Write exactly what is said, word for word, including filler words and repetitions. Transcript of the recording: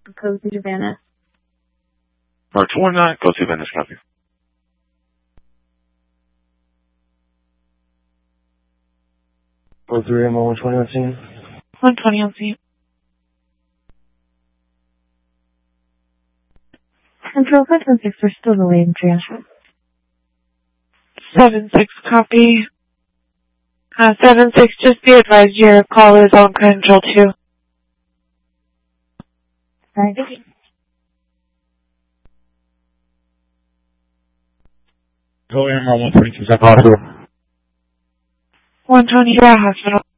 Go to Venice. Or two one nine, go to Venice, copy. four three M O one twenty on scene. one twenty on scene. Control five seven six, we're still delayed in transfer. seven six, copy. Uh, seven six, just be advised your call is on control two. Alright. Go in on one twenty-two, South Hospital. one twenty, yeah, hospital.